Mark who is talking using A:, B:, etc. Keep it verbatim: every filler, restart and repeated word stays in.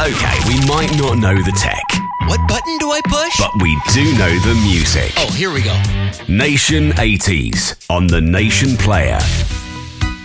A: Okay, we might not know the tech,
B: What button do I push?
A: but we do know the music.
B: Oh, here we go.
A: Nation eighties on the Nation Player.